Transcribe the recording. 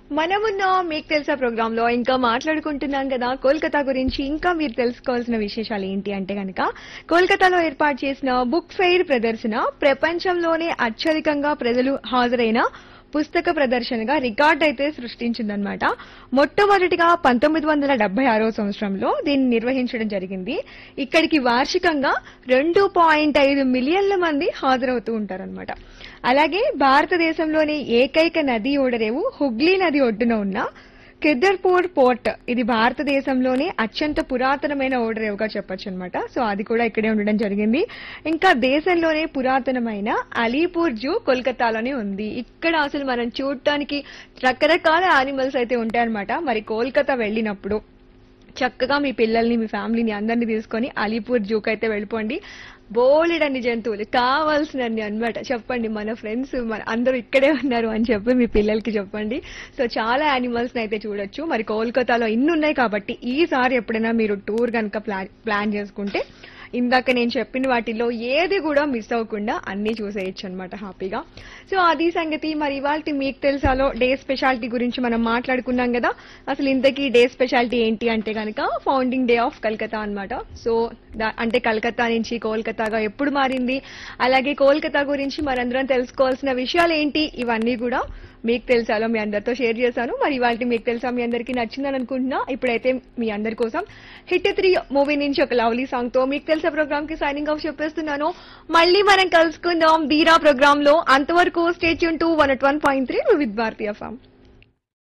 మనమున్న మీకు తెలుసా ప్రోగ్రామ్ లో ఇంకా మాట్లాడుకుంటున్నాం కదా కోల్కతా గురించి. ఇంకా మీరు తెలుసుకోవాల్సిన విశేషాలు ఏంటి అంటే గనక కోల్కతాలో ఏర్పాటు చేసిన బుక్ ఫెయిర్ ప్రదర్శన ప్రపంచంలోనే అత్యధికంగా ప్రజలు హాజరైన పుస్తక ప్రదర్శనగా రికార్డ్ అయితే సృష్టించిందనమాట. మొట్టమొదటిగా 1976 సంవత్సరంలో దీన్ని నిర్వహించడం జరిగింది. ఇక్కడికి వార్షికంగా 2.5 మిలియన్ల మంది హాజరవుతూ ఉంటారనమాట. అలాగే భారతదేశంలోని ఏకైక నది ఓడరేవు హుగ్లీ నది ఒడ్డున ఉన్న కిద్దర్పూర్ పోర్ట్, ఇది భారతదేశంలోనే అత్యంత పురాతనమైన ఓడరేవుగా చెప్పొచ్చు అనమాట. సో అది కూడా ఇక్కడే ఉండడం జరిగింది. ఇంకా దేశంలోనే పురాతనమైన అలీపూర్ జూ కోల్కతాలోనే ఉంది. ఇక్కడ అసలు మనం చూడటానికి రకరకాల యానిమల్స్ అయితే ఉంటాయన్నమాట. మరి కోల్కతా వెళ్ళినప్పుడు చక్కగా మీ పిల్లల్ని మీ ఫ్యామిలీని అందరినీ తీసుకొని అలీపూర్ జూకి అయితే వెళ్ళిపోండి. బోలెడన్ని జంతువులు కావాల్సినన్ని అన్నమాట. చెప్పండి మన ఫ్రెండ్స్ మన అందరూ ఇక్కడే ఉన్నారు అని చెప్పి మీ పిల్లలకి చెప్పండి. సో చాలా యానిమల్స్ అయితే చూడొచ్చు. మరి కోల్కతాలో ఇన్ని ఉన్నాయి కాబట్టి ఈసారి ఎప్పుడైనా మీరు టూర్ కనుక ప్లాన్ చేసుకుంటే ఇందాక నేను చెప్పిన వాటిలో ఏది కూడా మిస్ అవ్వకుండా అన్ని చూసేయచ్చు అనమాట హ్యాపీగా. సో అది సంగతి. మరి ఇవాళ మీకు తెలుసాలో డే స్పెషాలిటీ గురించి మనం మాట్లాడుకున్నాం కదా. అసలు ఇంతకీ డే స్పెషాలిటీ ఏంటి అంటే కనుక ఫౌండింగ్ డే ఆఫ్ కల్కతా అనమాట. సో అంటే కలకత్తా నుంచి కోల్కతాగా ఎప్పుడు మారింది, అలాగే కోల్కతా గురించి మనందరం తెలుసుకోవాల్సిన విషయాలు ఏంటి, ఇవన్నీ కూడా మీకు తెలుసాలో మీ అందరితో షేర్ చేశాను. మరి ఇవాళ మీకు తెలుసా మీ అందరికీ నచ్చిందని అనుకుంటున్నా. ఇప్పుడైతే మీ అందరి కోసం హిట్ 3 మూవీ నుంచి ఒక లవ్లీ సాంగ్ తో మీకు తెలుసా ప్రోగ్రామ్ కి సైనింగ్ ఆఫ్ చెప్పేస్తున్నాను. మళ్ళీ మనం కలుసుకుందాం ధీరా ప్రోగ్రామ్ లో. అంతవరకు stay tune to 101.3 with Bharatiya FM.